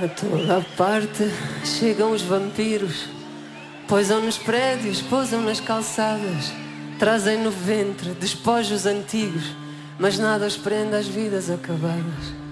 A toda a parte chegam os vampiros, poisam nos prédios, pousam nas calçadas, trazem no ventre despojos antigos, mas nada os prende às vidas acabadas.